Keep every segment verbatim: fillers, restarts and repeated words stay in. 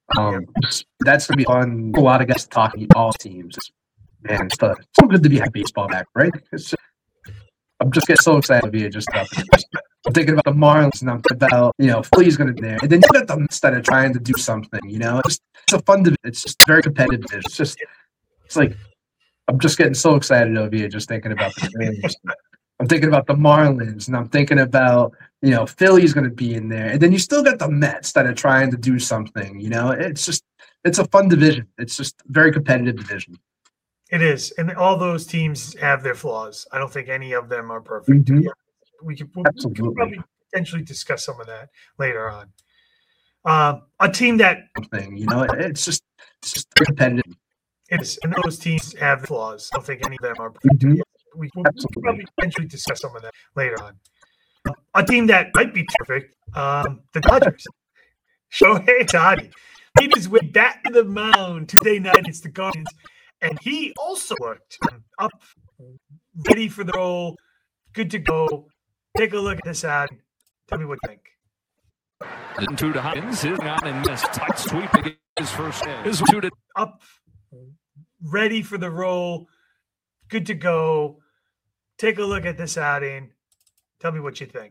Um, that's gonna be fun. A lot of guys talking all teams. Man, it's, uh, it's so good to be having baseball back, right? It's just, I'm just getting so excited to be just about this. I'm thinking about the Marlins and I'm thinking about, you know, Philly's going to be there. And then you got the Mets that are trying to do something, you know? It's, it's a fun division. It's just very competitive. It's just, it's like, I'm just getting so excited over here just thinking about the Rangers. I'm thinking about the Marlins and I'm thinking about, you know, Philly's going to be in there. And then you still got the Mets that are trying to do something, you know? It's just, it's a fun division. It's just a very competitive division. It is, and all those teams have their flaws. I don't think any of them are perfect. Mm-hmm. Yeah. We could, we'll, we could probably potentially discuss some of that later on. Um, a team that thing, you know, it's just it's just competitive. It is, and those teams have their flaws. I don't think any of them are perfect. Mm-hmm. Yeah. We, we'll, we could probably potentially discuss some of that later on. Uh, a team that might be perfect, um, the Dodgers. Shohei Ohtani made his way back to the mound Tuesday night against the Guardians. And he also looked up, ready for the role, good to go. Take a look at this ad. Tell me what you think. Two to Hopkins, his on and missed. Tight sweep against his first his two to up, ready for the role, good to go. Take a look at this outing. Tell me what you think.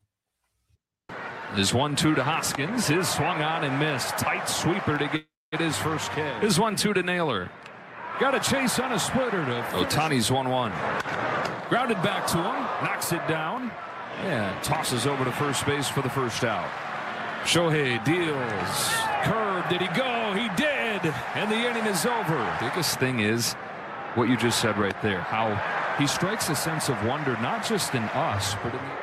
His one two to Hoskins, his swung on and missed. Tight sweeper to get his first K. His one two to Naylor. Got a chase on a splitter to Ohtani's one one. Grounded back to him. Knocks it down. Yeah, tosses over to first base for the first out. Shohei deals. Curve. Did he go? He did. And the inning is over. Biggest thing is what you just said right there. How he strikes a sense of wonder, not just in us, but in the...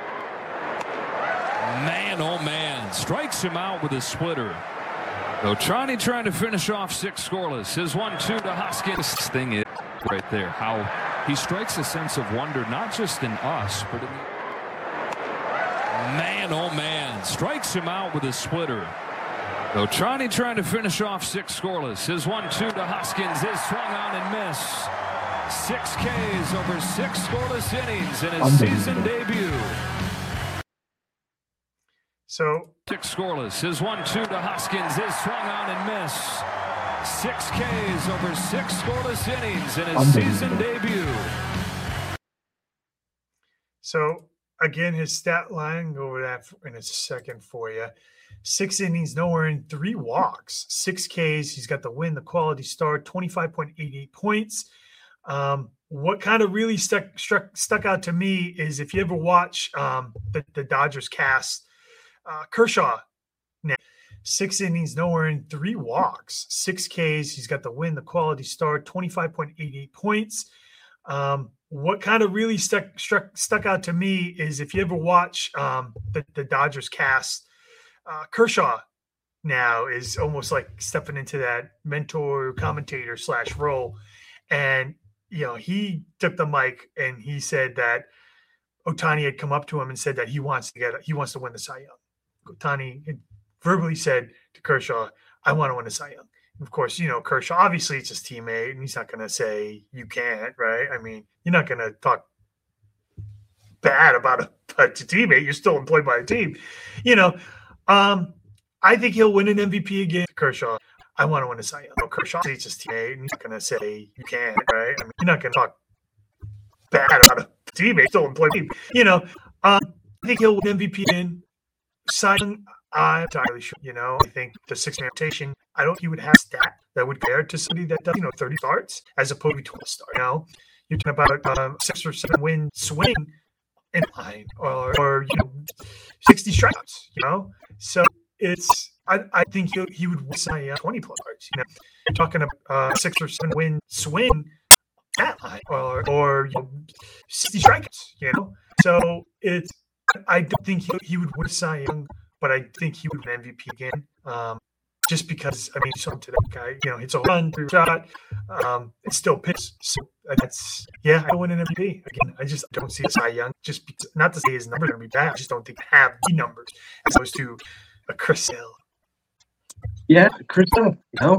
Man, oh man. Strikes him out with a splitter. Ohtani trying to finish off six scoreless. His one two to Hoskins. Thing is right there. How he strikes a sense of wonder, not just in us, but in the... Man, oh man. Strikes him out with a splitter. Ohtani trying to finish off six scoreless. His one two to Hoskins. His swung on and miss. Six Ks over six scoreless innings in his season debut. So six scoreless. His one two to Hoskins. His swung on and miss. Six Ks over six scoreless innings in his season debut. So again, his stat line, go over that in a second for you. Six innings, nowhere in three walks, six Ks. He's got the win, the quality start, twenty-five point eight eight points. Um, what kind of really stuck struck stuck out to me is if you ever watch um, the, the Dodgers cast. Uh, Kershaw, now, six innings, nowhere in three walks, six Ks. He's got the win, the quality start, twenty-five point eight eight points. Um, what kind of really stuck struck stuck out to me is if you ever watch um, the, the Dodgers cast, uh, Kershaw now is almost like stepping into that mentor commentator slash role. And, you know, he took the mic and he said that Ohtani had come up to him and said that he wants to get he wants to win the Cy Young. Ohtani verbally said to Kershaw, I want to win a Cy Young. And of course, you know, Kershaw, obviously it's his teammate, and he's not going to say you can't, right? I mean, you're not going to talk bad about a, a teammate. You're still employed by a team. You know, um, I think he'll win an M V P again. Kershaw, I want to win a Cy Young. No, Kershaw, it's his teammate, and he's not going to say you can't, right? I mean, you're not going to talk bad about a teammate, still employed by a team. You know, um, I think he'll win M V P again. Cy Young, I'm entirely sure. You know, I think the six-man rotation, I don't think he would have a stat that would compare to somebody that does, you know, thirty starts as opposed to twelve starts. You know, you're talking about um, six or seven win swing in line or, or, you know, sixty strikeouts, you know? So it's, I, I think he he would win Cy Young twenty plus starts. You know, you're talking about uh, six or seven win swing at line or, or, you know, sixty strikeouts, you know? So it's, I don't think he, he would win Cy Young, but I think he would win M V P again. Um, just because, I mean, something to that guy, you know, it's a run through shot. Um, it's still pitch. So that's, yeah, I win an M V P. Again, I just don't see Cy Young. Just because, not to say his numbers are going to be bad. I just don't think they have the numbers as opposed to a Chris Hill. Yeah, Chris Hill, you know,